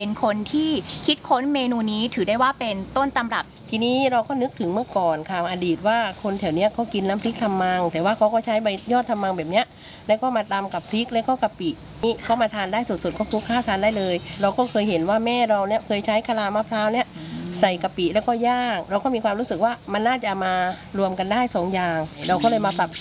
เป็นคนที่คิดค้นเมนูนี้ถือได้ว่าเป็นต้นตำรับทีนี้เราก็นึกถึงเมื่อก่อนค่ะอดีตว่าคนแถวเนี้ยเขากินน้ำพริกทำมังแต่ว่าเขาก็ใช้ใบยอดทำมังแบบเนี้ยแล้วก็มาตำกับพริกแล้วก็กะปินี่เขามาทานได้สดๆก็คลุกข้าวทานได้เลยเราก็เคยเห็นว่าแม่เราเนี่ยเคยใช้กะลามะพร้าวเนี่ยใส่กะปิแล้วก็ย่างเราก็มีความรู้สึกว่ามันน่าจะมารวมกันได้2 อย่างเราก็เลยมาปรับ